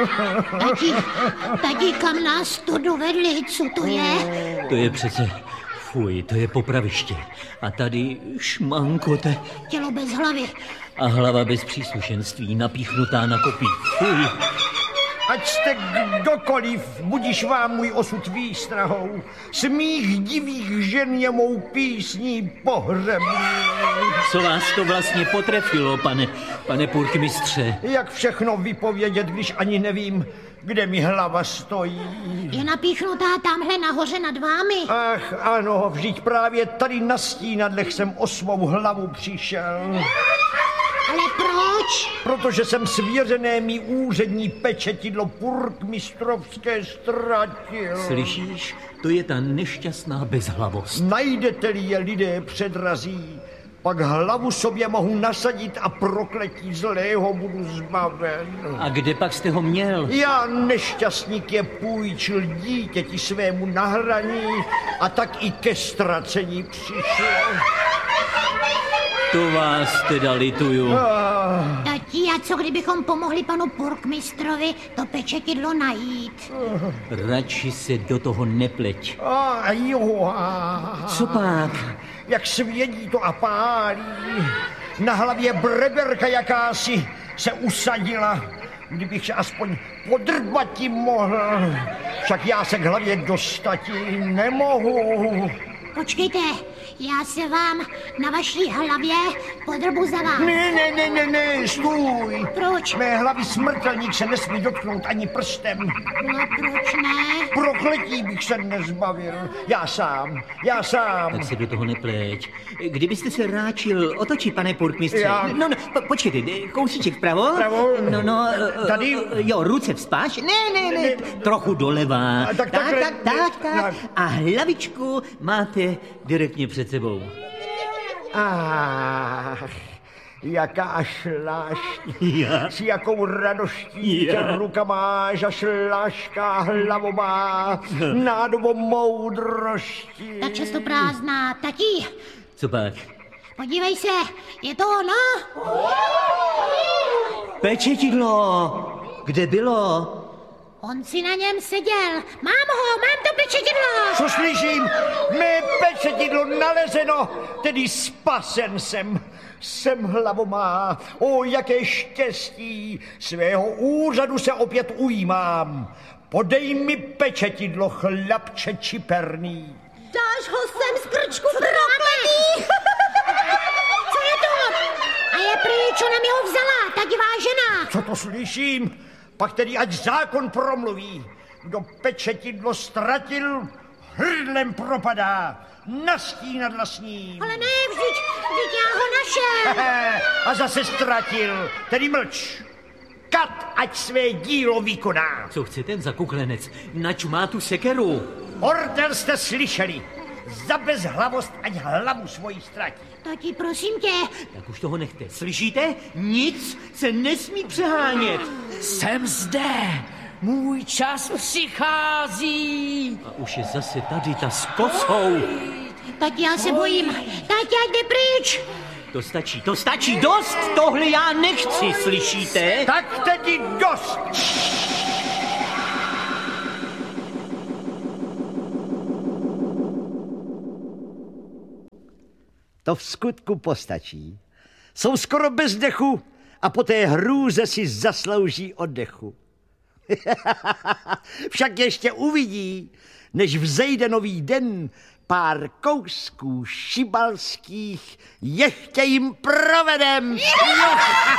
Tati, kam nás to dovedli, co to je? To je přece, fuj, to je popraviště. A tady šmankote. Tělo bez hlavy. A hlava bez příslušenství, napíchnutá na kopí. Fuj. Ať jste kdokoliv, budiš vám můj osud výstrahou. Smích divých žen je mou písní pohřební. Co vás to vlastně potrefilo, pane purkmistře? Jak všechno vypovědět, když ani nevím, kde mi hlava stojí? Je napíchnutá tamhle nahoře nad vámi. Ach, ano, vždyť právě tady na stínadlech jsem o svou hlavu přišel. Ale proč? Protože jsem svěřené mi úřední pečetidlo purkmistrovské ztratil. Slyšíš? To je ta nešťastná bezhlavost. Najdete-li je lidé předrazí, pak hlavu sobě mohu nasadit a prokletí zlého budu zbaven. A kde pak jste ho měl? Já, nešťastník, je půjčil dítěti svému na hraní a tak i ke ztracení přišel. To vás teda lituju. Tati, a co kdybychom pomohli panu purkmistrovi to pečetidlo najít? Radši se do toho nepleť. Jo. Co pak? Jak svědí to a pálí. Na hlavě breberka jakási se usadila. Kdybych se aspoň podrbati mohl. Však já se k hlavě dostati nemohu. Počkejte, já se vám na vaší hlavě podrbu za vás. Ne, stůj. Proč? Mé hlavy smrtelník se nesmí dotknout ani prstem. No proč ne? Prokletí bych se nezbavil. Já sám. Tak se do toho nepleť. Kdybyste se ráčil otočit, pane purkmistře. No, počkejte, kousíček vpravo. No, tady? Jo, ruce vzpáš. Ne, trochu doleva. Tak. A hlavičku máte direktně před sebou. Jaká šlášť. S jakou radostí tě ruka máš a šlášká hlavu má nádobu moudrosti. Ta často prázdná. Tati. Co pak? Podívej se, je to ono? Pečetidlo. Kde bylo? On si na něm seděl. Mám to pečetidlo. Co slyším? Mé pečetidlo nalezeno, tedy spasen jsem. Jsem hlavomá, jaké štěstí, svého úřadu se opět ujímám. Podej mi pečetidlo, chlapče čiperný. Dáš ho sem z krčku prokletý. Co je to? A je pryč, ona mi ho vzala, ta divá žena. Co to slyším? Pak tedy ať zákon promluví. Kdo pečetidlo ztratil, hrdlem propadá. Na stínadla s ním. Ale ne, vždyť já ho našel. A zase ztratil, tedy mlč. Kat, ať své dílo vykoná. Co chce ten zakuklenec? Nač má tu sekeru? Ordel jste slyšeli. Za bezhlavost ať hlavu svoji ztratí. Tati, prosím tě. Tak už toho nechte. Slyšíte? Nic se nesmí přehánět. Jsem zde. Můj čas přichází. A už je zase tady ta s kosou. Tati, já se bojím. Tati, ať jde pryč. To stačí, dost. Tohle já nechci, slyšíte? Tak tedy dost. To v skutku postačí. Jsou skoro bez dechu a po té hrůze si zaslouží oddechu. Však ještě uvidí, než vzejde nový den, pár kousků šibalských ještě jim provedem.